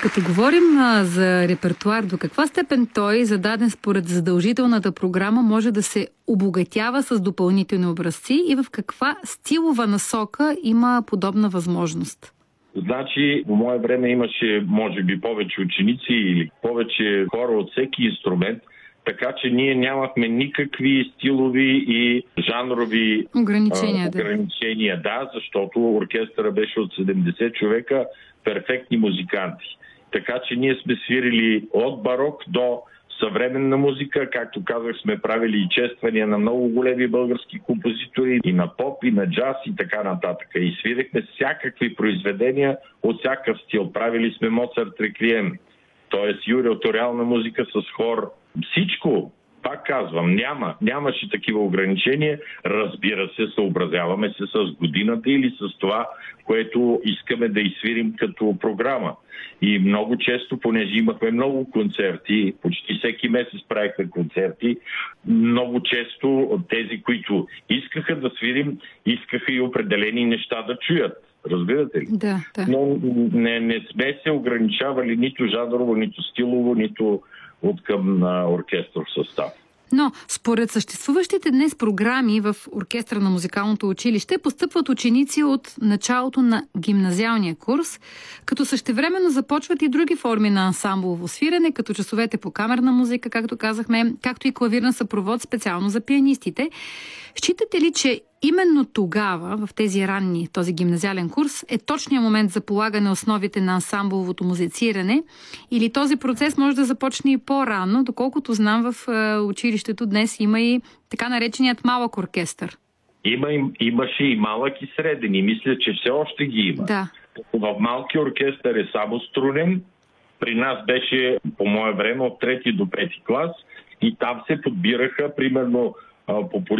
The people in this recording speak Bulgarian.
Като говорим за репертуар, до каква степен той, зададен според задължителната програма, може да се обогатява с допълнителни образци и в каква стилова насока има подобна възможност? Значи, по мое време имаше, може би, повече ученици или повече хора от всеки инструмент, така че ние нямахме никакви стилови и жанрови ограничения. Да, защото оркестъра беше от 70 човека, перфектни музиканти. Така че ние сме свирили от барок до съвременна музика. Както казах, сме правили и чествания на много големи български композитори, и на поп, и на джаз, и така нататък. И свирихме всякакви произведения от всякакъв стил. Правили сме Моцарт реквием, т.е. юриториална музика с хор. Всичко, пак казвам, нямаше такива ограничения. Разбира се, съобразяваме се с годината или с това, което искаме да изсвирим като програма. И много често, понеже имахме много концерти, почти всеки месец правихме концерти, много често тези, които искаха да свирим, искаха и определени неща да чуят. Разбирате ли? Да. Но не сме се ограничавали нито жанрово, нито стилово, нито от към оркестър състав. Но според съществуващите днес програми в оркестъра на музикалното училище постъпват ученици от началото на гимназиалния курс, като същевременно започват и други форми на ансамблово свирене, като часовете по камерна музика, както казахме, както и клавирна съпровод специално за пианистите. Считате ли, че именно тогава, в тези ранни, този гимназиален курс, е точният момент за полагане основите на ансамбловото музициране, или този процес може да започне и по-рано? Доколкото знам, в училището днес има и така нареченият малък оркестър. Имаше и малък и среден, и мисля, че все още ги има. Да. В малки оркестър е само струнен. При нас беше, по мое време, от 3 до 5 клас, и там се подбираха, примерно,